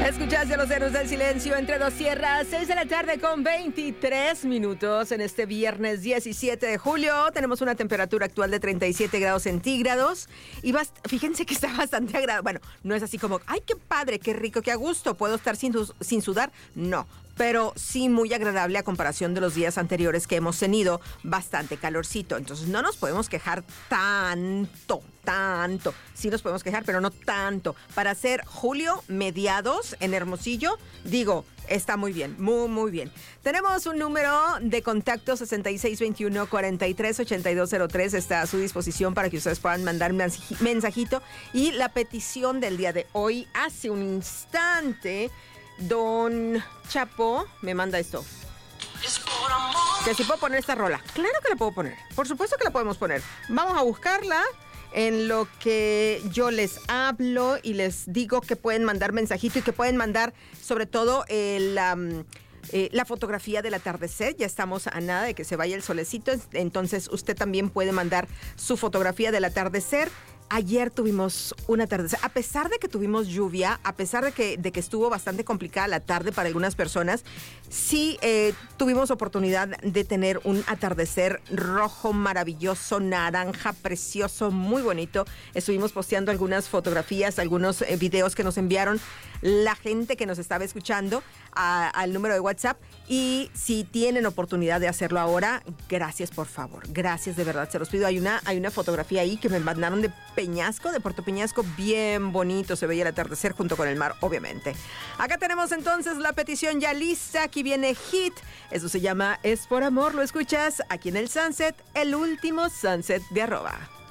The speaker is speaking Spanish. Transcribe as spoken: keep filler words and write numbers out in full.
Escuchaste a los Héroes del Silencio entre dos sierras, seis de la tarde con veintitrés minutos en este viernes diecisiete de julio. Tenemos una temperatura actual de treinta y siete grados centígrados y bast- fíjense que está bastante agradable. Bueno, no es así como, ay, qué padre, qué rico, qué a gusto, puedo estar sin, sin sudar. No, pero sí muy agradable a comparación de los días anteriores que hemos tenido bastante calorcito. Entonces no nos podemos quejar tanto, tanto. Sí nos podemos quejar, pero no tanto. Para ser julio, mediados en Hermosillo, digo, está muy bien, muy, muy bien. Tenemos un número de contacto sesenta y seis veintiuno, cuarenta y tres, ochenta y dos cero tres. Está a su disposición para que ustedes puedan mandar mensajito. Y la petición del día de hoy, hace un instante, Don Chapo me manda esto. Que si puedo poner esta rola. Claro que la puedo poner. Por supuesto que la podemos poner. Vamos a buscarla en lo que yo les hablo y les digo que pueden mandar mensajito y que pueden mandar sobre todo el... Um, Eh, la fotografía del atardecer. Ya estamos a nada de que se vaya el solecito, entonces usted también puede mandar su fotografía del atardecer. Ayer tuvimos un atardecer, a pesar de que tuvimos lluvia, a pesar de que, de que estuvo bastante complicada la tarde para algunas personas, sí eh, tuvimos oportunidad de tener un atardecer rojo, maravilloso, naranja, precioso, muy bonito. Estuvimos posteando algunas fotografías, algunos eh, videos que nos enviaron la gente que nos estaba escuchando a, al número de WhatsApp. Y si tienen oportunidad de hacerlo ahora, gracias por favor, gracias de verdad, se los pido. Hay una, hay una fotografía ahí que me mandaron de Peñasco, de Puerto Peñasco, bien bonito, se veía el atardecer junto con el mar, obviamente. Acá tenemos entonces la petición ya lista, aquí viene Hit, eso se llama Es por Amor, lo escuchas aquí en el Sunset, el último Sunset de Arroba.